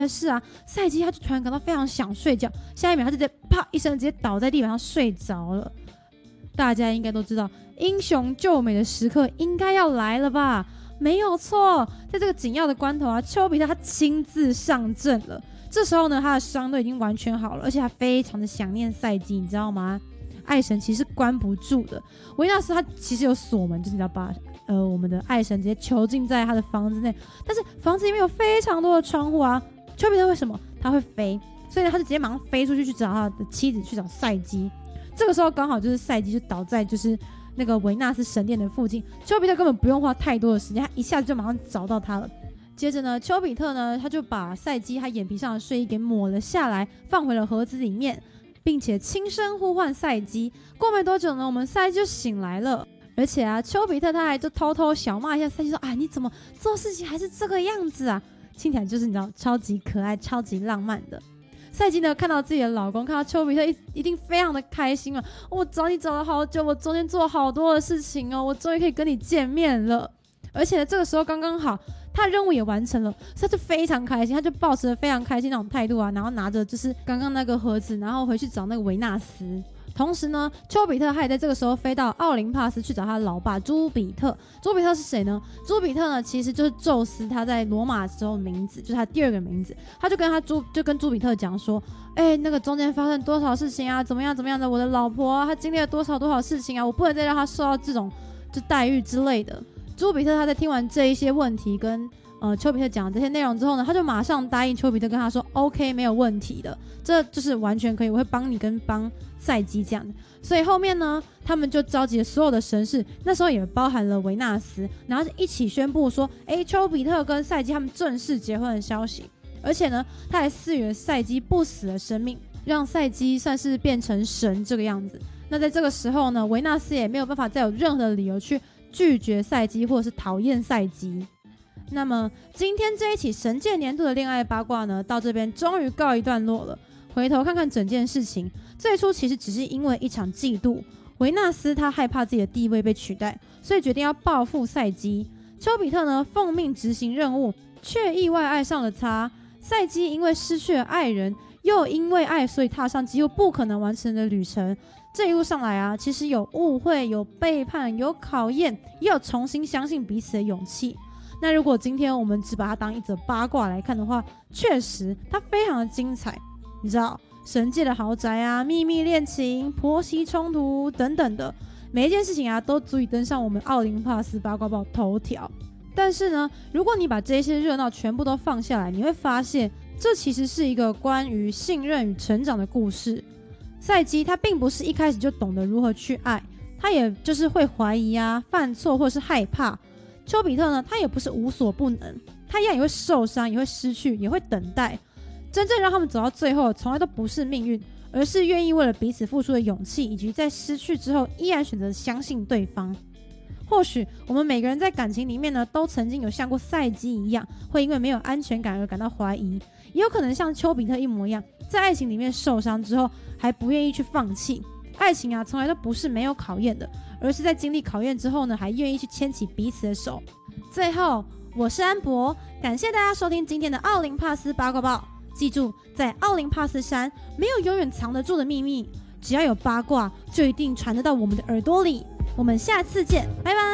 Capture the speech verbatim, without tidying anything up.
但是啊，赛基他就突然感到非常想睡觉，下一秒他就直接啪一声直接倒在地板上睡着了。大家应该都知道，英雄救美的时刻应该要来了吧？没有错，在这个紧要的关头啊，丘比特他亲自上阵了。这时候呢，他的伤都已经完全好了，而且他非常的想念赛基，你知道吗？爱神其实是关不住的，维纳斯他其实有锁门，就是你要把呃我们的爱神直接囚禁在他的房子内，但是房子里面有非常多的窗户啊。丘比特为什么他会飞？所以呢，他就直接马上飞出去去找他的妻子，去找赛基。这个时候刚好就是赛基就倒在就是那个维纳斯神殿的附近，丘比特根本不用花太多的时间，他一下子就马上找到他了。接着呢，丘比特呢他就把赛基他眼皮上的睡衣给抹了下来，放回了盒子里面，并且轻声呼唤赛基。过没多久呢，我们赛基就醒来了。而且啊，丘比特他还就偷偷小骂一下赛基说：“啊，你怎么做事情还是这个样子啊？”听起来就是你知道超级可爱、超级浪漫的。赛基呢看到自己的老公，看到丘比特 一, 一定非常的开心啊！我找你找了好久，我中间做了好多的事情哦，我终于可以跟你见面了。而且这个时候刚刚好，他的任务也完成了，所以他就非常开心，他就抱持着非常开心那种态度啊，然后拿着就是刚刚那个盒子，然后回去找那个维纳斯。同时呢，丘比特他也在这个时候飞到奥林帕斯去找他的老爸朱比特。朱比特是谁呢？朱比特呢其实就是宙斯他在罗马时候的名字，就是他第二个名字。他就跟他朱就跟朱比特讲说，哎、欸，那个中间发生多少事情啊，怎么样怎么样的，我的老婆啊，她经历了多少多少事情啊，我不能再让她受到这种就待遇之类的。朱比特他在听完这一些问题跟呃丘比特讲的这些内容之后呢，他就马上答应丘比特，跟他说 OK 没有问题的，这就是完全可以，我会帮你跟帮赛基这样的。所以后面呢，他们就召集了所有的神士，那时候也包含了维纳斯，然后一起宣布说，哎，丘比特跟赛基他们正式结婚的消息。而且呢，他还赐予了赛基不死的生命，让赛基算是变成神这个样子。那在这个时候呢，维纳斯也没有办法再有任何的理由去拒绝赛基或者是讨厌赛基。那么今天这一起神界年度的恋爱八卦呢，到这边终于告一段落了。回头看看整件事情，最初其实只是因为一场嫉妒，维纳斯他害怕自己的地位被取代，所以决定要报复赛基。丘比特呢奉命执行任务，却意外爱上了他。赛基因为失去了爱人，又因为爱所以踏上几乎不可能完成的旅程。这一路上来啊，其实有误会，有背叛，有考验，也有重新相信彼此的勇气。那如果今天我们只把它当一则八卦来看的话，确实它非常的精彩。你知道神界的豪宅啊、秘密恋情、婆媳冲突等等的每一件事情啊，都足以登上我们奥林帕斯八卦报头条。但是呢，如果你把这些热闹全部都放下来，你会发现这其实是一个关于信任与成长的故事。赛基他并不是一开始就懂得如何去爱，他也就是会怀疑啊、犯错或是害怕。丘比特呢，他也不是无所不能，他一样也会受伤，也会失去，也会等待。真正让他们走到最后，从来都不是命运，而是愿意为了彼此付出的勇气，以及在失去之后依然选择相信对方。或许我们每个人在感情里面呢，都曾经有像过赛基一样，会因为没有安全感而感到怀疑，也有可能像丘比特一模一样，在爱情里面受伤之后还不愿意去放弃。爱情啊，从来都不是没有考验的，而是在经历考验之后呢，还愿意去牵起彼此的手。最后，我是安博，感谢大家收听今天的奥林帕斯八卦报。记住，在奥林帕斯山没有永远藏得住的秘密，只要有八卦，就一定传得到我们的耳朵里。我们下次见，拜拜。